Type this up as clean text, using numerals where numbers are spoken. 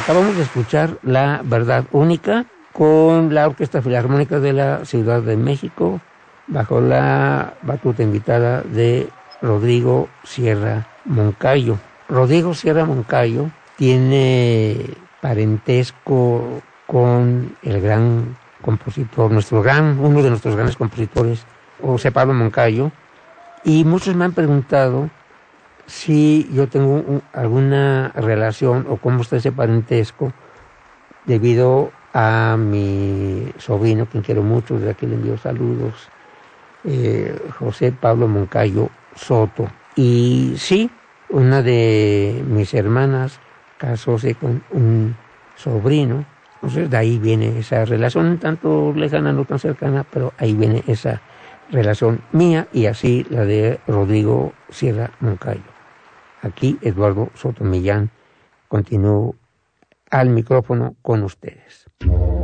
Acabamos de escuchar La Verdad Única con la Orquesta Filarmónica de la Ciudad de México, bajo la batuta invitada de Rodrigo Sierra Moncayo. Rodrigo Sierra Moncayo tiene parentesco con el gran compositor, uno de nuestros grandes compositores, José Pablo Moncayo, y muchos me han preguntado si yo tengo alguna relación o cómo está ese parentesco debido a mi sobrino, quien quiero mucho, desde aquí le envío saludos, José Pablo Moncayo Soto. Y sí, una de mis hermanas casóse con un sobrino, entonces de ahí viene esa relación, un tanto lejana, no tan cercana, pero ahí viene esa relación mía y así la de Rodrigo Sierra Moncayo. Aquí Eduardo Soto Millán, continúo al micrófono con ustedes.